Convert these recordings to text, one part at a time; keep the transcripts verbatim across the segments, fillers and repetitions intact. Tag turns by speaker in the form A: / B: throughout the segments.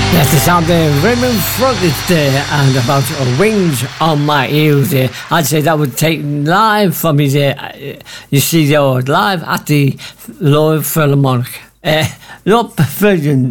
A: That's the sound of Raymond Froggett's there and about Wings on My Ears there. I'd say that would take live from his, uh, you see, the old live at the Royal Philharmonic. Uh, not brilliant.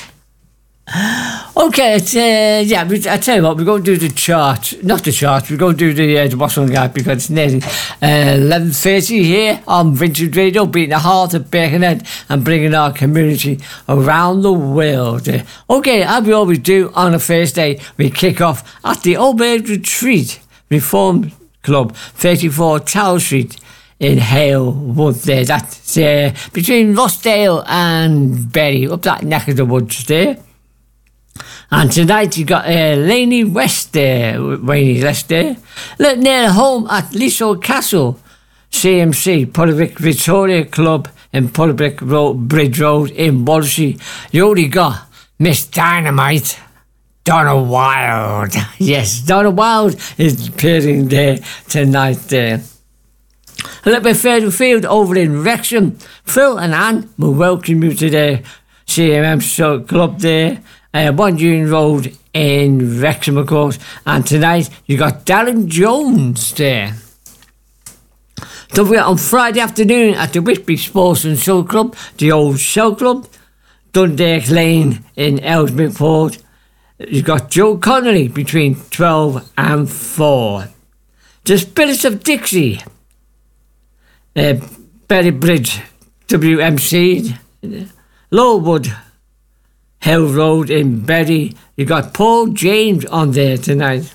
A: Okay, it's, uh, yeah, I tell you what, we're going to do the chart, not the chart, we're going to do the, uh, the What's On Guide because it's nearly uh, eleven thirty here on Vintage Radio, beating the heart of Birkenhead and bringing our community around the world. Uh, okay, as we always do on a Thursday, we kick off at the Old Maid Retreat Reform Club, thirty-four Tower Street in Hale Wood there. That's uh, between Rossdale and Bury, up that neck of the woods there. And tonight you got uh, Laney West there, Laney West there. Near home at Leasold Castle, C M C, Puddlewick Victoria Club in Puddlewick Road, Bridge Road in Wallasey. You only got Miss Dynamite, Donna Wild. Yes, Donna Wild is appearing there tonight there. A little bit further afield over in Wrexham, Phil and Anne will welcome you to the C M M Club there. Uh, One Union Road in Wrexham, of course. And tonight you got Darren Jones there. Don't forget on Friday afternoon at the Whitby Sports and Show Club, the old Shell Club, Dundalk Lane in Ellesmere Port. You've got Joe Connolly between twelve and four. The Spirits of Dixie, uh, Berry Bridge, W M C, Lowood Hill Road in Bury. You got Paul James on there tonight.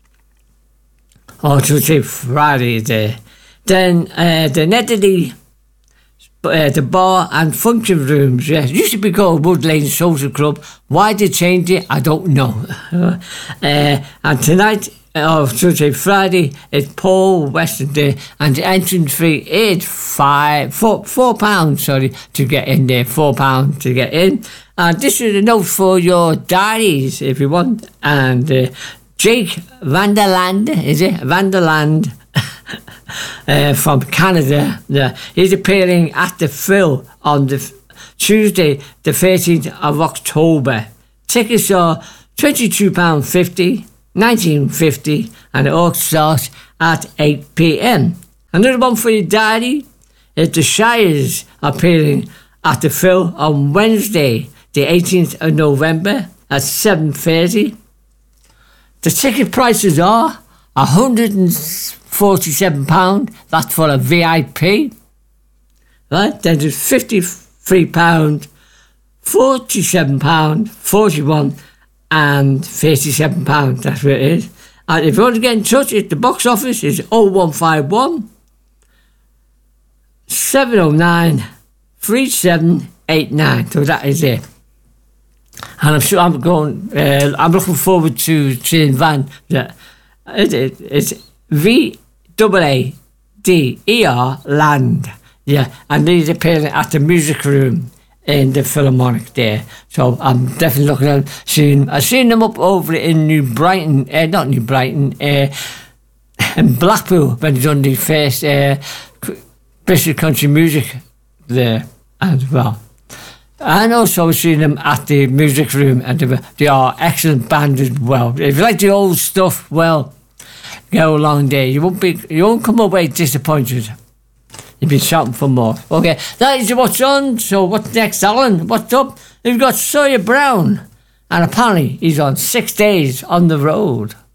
A: Oh, to say Friday there. Then uh, the Netherly, uh, the bar and function rooms. Yes, used to be called Wood Lane Social Club. Why they changed it, I don't know. uh, and tonight, oh, to say Friday, it's Paul Weston Day, and the entrance fee is five, four, four pounds. Sorry, to get in there. Four pounds to get in. And this is a note for your diaries, if you want. And uh, Jake Vanderland, is it? Vanderland, uh, from Canada. Uh, he's appearing at the Phil on the f- Tuesday, the thirteenth of October. Tickets are twenty-two pounds fifty, nineteen pounds fifty, and it all starts at eight p.m. Another one for your diary is the Shires appearing at the Phil on Wednesday, the eighteenth of November at seven thirty. The ticket prices are one hundred forty-seven pounds. That's for a V I P. Right? Then there's fifty-three pounds, forty-seven pounds, forty-one pounds, and thirty-seven pounds. That's what it is. And if you want to get in touch, the box office is oh one five one, seven oh nine, three seven eight nine. So that is it. And I'm sure I'm going, uh, I'm looking forward to seeing Van. Yeah. It, it, it's V A A D E R Land. Yeah, and he's appearing at the music room in the Philharmonic there. So I'm definitely looking at seeing, I've seen them up over in New Brighton, uh, not New Brighton, uh, in Blackpool when he's done the first uh, British country music there as well. And also seeing them at the music room, and they, they are excellent band as well. If you like the old stuff, well, go along there. You won't be, you won't come away disappointed. You'll be shouting for more. Okay, that is what's on. So what's next, Alan? What's up? We've got Sawyer Brown, and apparently he's on six days on the road.